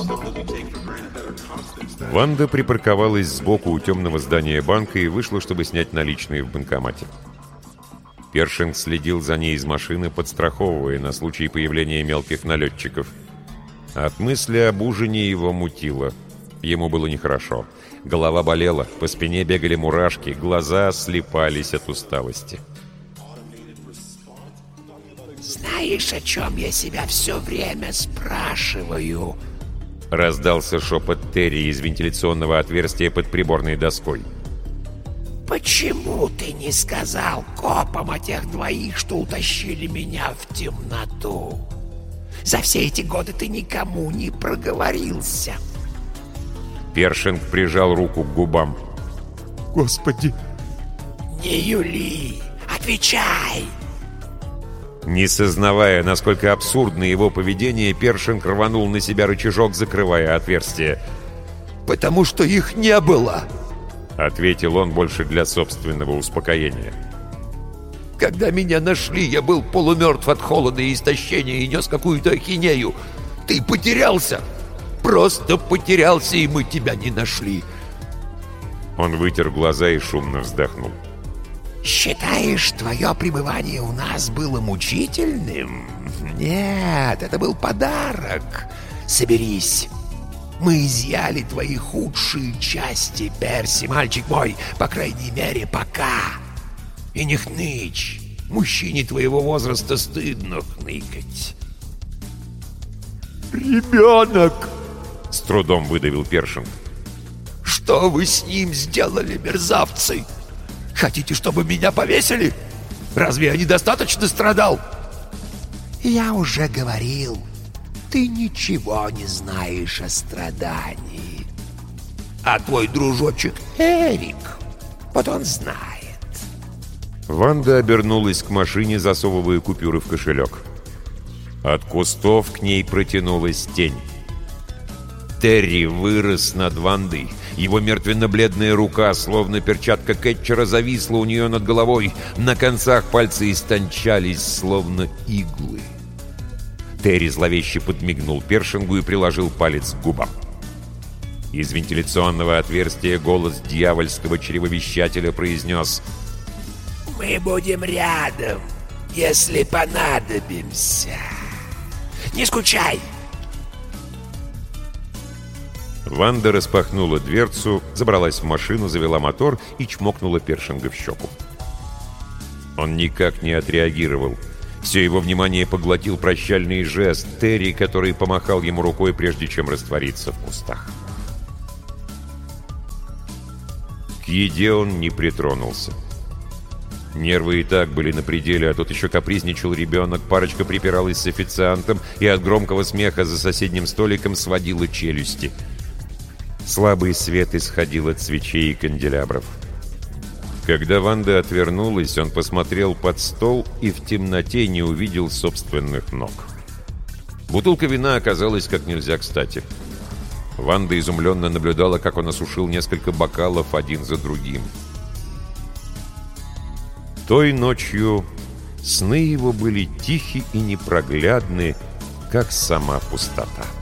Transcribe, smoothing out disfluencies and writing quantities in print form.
Ванда припарковалась сбоку у темного здания банка и вышла, чтобы снять наличные в банкомате. Першинг следил за ней из машины, подстраховывая на случай появления мелких налетчиков. От мысли об ужине его мутило. Ему было нехорошо. Голова болела, по спине бегали мурашки, глаза слипались от усталости. «Знаешь, о чем я себя все время спрашиваю?» Раздался шепот Терри из вентиляционного отверстия под приборной доской. «Почему ты не сказал копам о тех двоих, что утащили меня в темноту? За все эти годы ты никому не проговорился». Першинг прижал руку к губам. «Господи!» «Не юли! Отвечай!» Не сознавая, насколько абсурдно его поведение, Першинг рванул на себя рычажок, закрывая отверстие. «Потому что их не было!» — ответил он больше для собственного успокоения. «Когда меня нашли, я был полумертв от холода и истощения и нес какую-то ахинею. Ты потерялся! Просто потерялся, и мы тебя не нашли!» Он вытер глаза и шумно вздохнул. «Считаешь, твое пребывание у нас было мучительным? Нет, это был подарок. Соберись. Мы изъяли твои худшие части, Перси, мальчик мой, по крайней мере, пока. И не хнычь. Мужчине твоего возраста стыдно хныкать». «Ребенок!» — с трудом выдавил Першинг. «Что вы с ним сделали, мерзавцы? Хотите, чтобы меня повесили? Разве я недостаточно страдал?» «Я уже говорил, ты ничего не знаешь о страдании. А твой дружочек Эрик, вот он знает». Ванда обернулась к машине, засовывая купюры в кошелек. От кустов к ней протянулась тень. Терри вырос над Вандой. Его мертвенно-бледная рука, словно перчатка кетчера, зависла у нее над головой. На концах пальцы истончались, словно иглы. Терри зловеще подмигнул Першингу и приложил палец к губам. Из вентиляционного отверстия голос дьявольского чревовещателя произнес: «Мы будем рядом, если понадобимся. Не скучай!» Ванда распахнула дверцу, забралась в машину, завела мотор и чмокнула Першинга в щеку. Он никак не отреагировал. Все его внимание поглотил прощальный жест Терри, который помахал ему рукой, прежде чем раствориться в кустах. К еде он не притронулся. Нервы и так были на пределе, а тут еще капризничал ребенок, парочка припиралась с официантом и от громкого смеха за соседним столиком сводила челюсти. Слабый свет исходил от свечей и канделябров. Когда Ванда отвернулась, он посмотрел под стол и в темноте не увидел собственных ног. Бутылка вина оказалась как нельзя кстати. Ванда изумленно наблюдала, как он осушил несколько бокалов один за другим. Той ночью сны его были тихи и непроглядны, как сама пустота.